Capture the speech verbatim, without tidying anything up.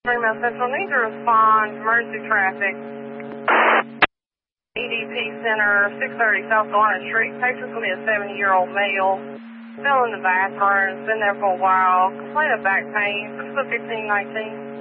Fremont Central, need to respond, emergency traffic. E D P Center, six thirty South Garner Street. Patient's going to be a seventy-year-old male. Still in the bathroom, been there for a while. Complaint of back pain, fifteen nineteen.